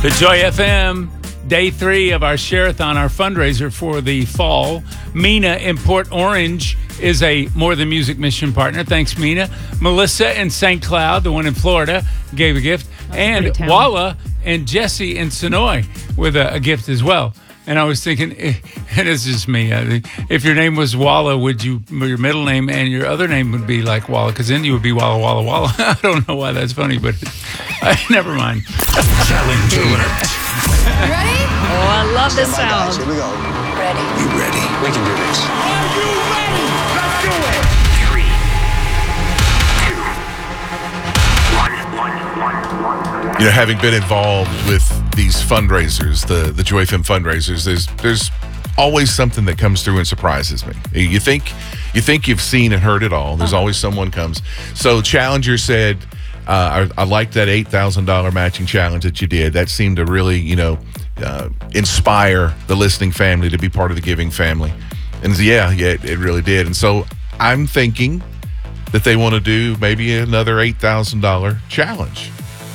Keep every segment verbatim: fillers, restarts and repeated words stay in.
The Joy F M, day three of our Share-a-thon, our fundraiser for the fall. Mina in Port Orange is a More Than Music mission partner. Thanks, Mina. Melissa in Saint Cloud, the one in Florida, gave a gift. That's and Walla and Jesse in Sonoy with a, a gift as well. And I was thinking, and it's just me, I think, if your name was Walla, would you, your middle name and your other name would be like Walla, because then you would be Walla, Walla, Walla. I don't know why that's funny, but uh, never mind. Challenge alert. You ready? Oh, I love this sound. Guys, here we go. Ready? You ready? We can do this. Are you ready? Let's do it. Three, two, one, one, one, one. You know, having been involved with these fundraisers, the the Joy F M fundraisers, there's there's always something that comes through and surprises me. You think you think you've seen and heard it all. There's always someone comes. So Challenger said, uh, I, I liked that eight thousand dollars matching challenge that you did. That seemed to really, you know, uh, inspire the listening family to be part of the giving family. And yeah, yeah, it, it really did. And so I'm thinking that they want to do maybe another eight thousand dollars challenge.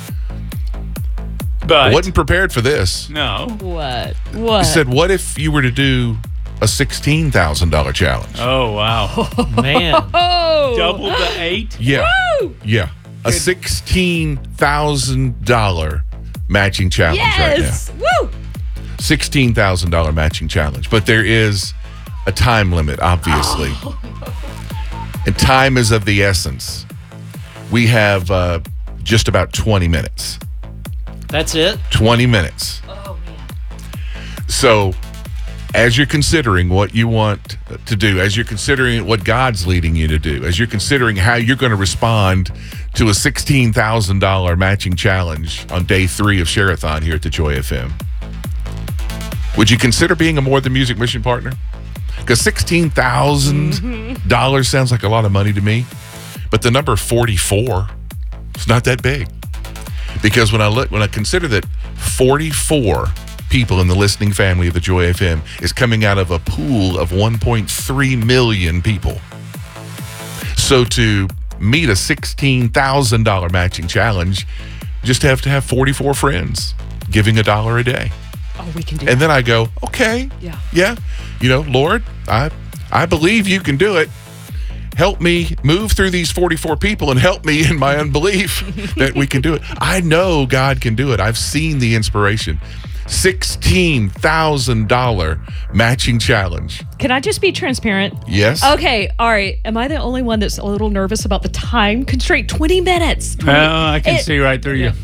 But I wasn't prepared for this. No. What? What? He said, what if you were to do a sixteen thousand dollars challenge? Oh, wow. Man. Oh! Double the eight? Yeah. Woo! Yeah. A sixteen thousand dollars matching challenge Yes! right now. Woo! sixteen thousand dollars matching challenge. But there is a time limit, obviously. Oh. And time is of the essence. We have uh, just about twenty minutes. That's it? twenty minutes. Oh, man. So, as you're considering what you want to do, as you're considering what God's leading you to do, as you're considering how you're going to respond to a sixteen thousand dollars matching challenge on day three of Share-a-thon here at the Joy F M, would you consider being a More Than Music mission partner? Because sixteen thousand dollars mm-hmm. sounds like a lot of money to me, but the number forty-four, it's not that big. Because when I look, when I consider that forty-four people in the listening family of the Joy F M is coming out of a pool of one point three million people. So to meet a sixteen thousand dollars matching challenge, you just have to have forty-four friends giving a dollar a day. Oh, we can do And that. then I go, okay, Yeah. yeah, you know, Lord, I I believe you can do it. Help me move through these forty-four people and help me in my unbelief that we can do it. I know God can do it. I've seen the inspiration. sixteen thousand dollars matching challenge. Can I just be transparent? Yes. Okay, all right. Am I the only one that's a little nervous about the time constraint? twenty minutes. twenty Well, I can It- see right through you.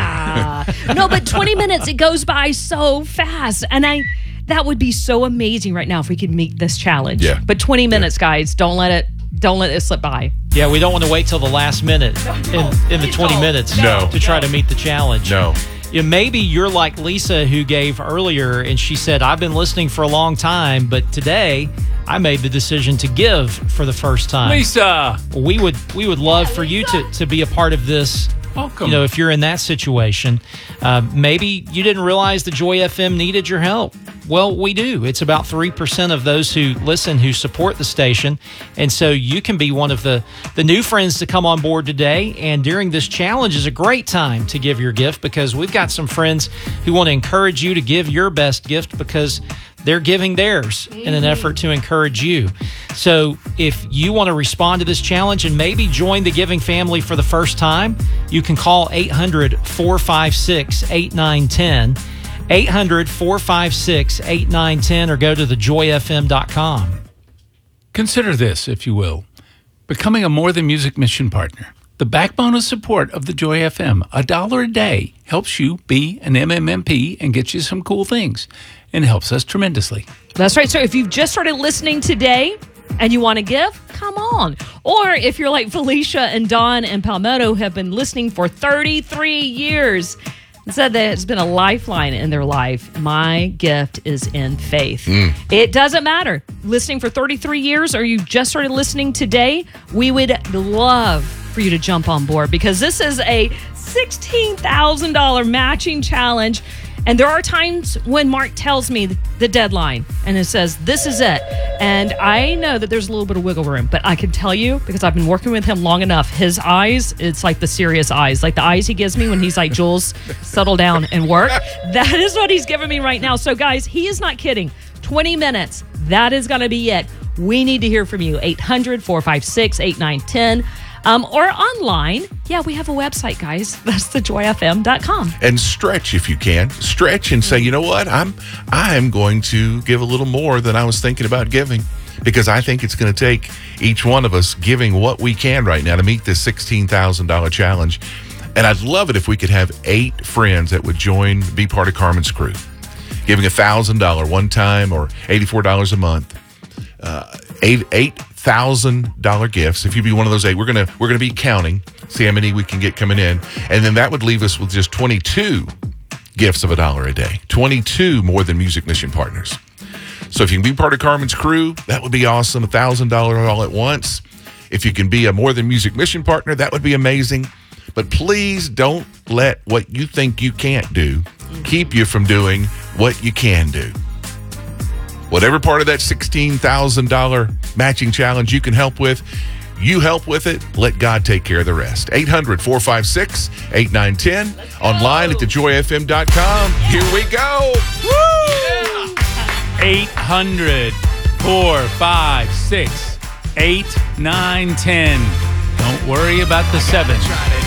No, but twenty minutes, it goes by so fast. And I that would be so amazing right now if we could meet this challenge. Yeah. But twenty minutes, guys, don't let it don't let it slip by. Yeah, we don't want to wait till the last minute in, in the twenty No. minutes No. to try to meet the challenge. No. Yeah, maybe you're like Lisa, who gave earlier, and she said, I've been listening for a long time, but today I made the decision to give for the first time. Lisa, We would we would love for you to, to be a part of this. welcome. You know, if you're in that situation, uh, maybe you didn't realize the Joy F M needed your help. Well, we do. It's about three percent of those who listen who support the station. And so you can be one of the, the new friends to come on board today. And during this challenge is a great time to give your gift, because we've got some friends who want to encourage you to give your best gift because they're giving theirs in an effort to encourage you. So if you want to respond to this challenge and maybe join the giving family for the first time, you can call eight hundred, four five six, eight nine one zero, eight hundred, four five six, eight nine one zero, or go to the joy f m dot com. Consider this, if you will. Becoming a More Than Music mission partner. The backbone of support of the Joy F M. A dollar a day helps you be an M M M P and get you some cool things, and helps us tremendously. That's right. So if you've just started listening today and you want to give, come on. Or if you're like Felicia and Don and Palmetto, have been listening for thirty-three years and said that it's been a lifeline in their life, my gift is in faith. Mm. It doesn't matter. Listening for thirty-three years or you just started listening today, we would love for you to jump on board, because this is a sixteen thousand dollars matching challenge. And there are times when Mark tells me the deadline and it says, this is it. And I know that there's a little bit of wiggle room, but I can tell you, because I've been working with him long enough, his eyes, it's like the serious eyes, like the eyes he gives me when he's like, Jules, settle down and work. That is what he's giving me right now. So guys, he is not kidding. twenty minutes. That is going to be it. We need to hear from you. eight hundred, four five six, eight nine one zero. Um, or online. Yeah, we have a website, guys. That's the joy f m dot com. And stretch if you can. Stretch and say, you know what? I'm I'm going to give a little more than I was thinking about giving, because I think it's going to take each one of us giving what we can right now to meet this sixteen thousand dollars challenge. And I'd love it if we could have eight friends that would join, be part of Carmen's crew, giving one thousand dollars one time or eighty-four dollars a month. Uh, eight eight thousand dollar gifts. If you be one of those eight, we're gonna we're gonna be counting, see how many we can get coming in, and then that would leave us with just twenty-two gifts of a dollar a day. twenty-two more than Music Mission partners. So if you can be part of Carmen's crew, that would be awesome. A thousand dollars all at once. If you can be a More Than Music Mission partner, that would be amazing. But please don't let what you think you can't do keep you from doing what you can do. Whatever part of that sixteen thousand dollars matching challenge you can help with, you help with it. Let God take care of the rest. eight hundred, four five six, eight nine one zero. Online at the joy f m dot com. Here we go. Woo! eight hundred, four five six, eight nine one zero. Don't worry about the seven.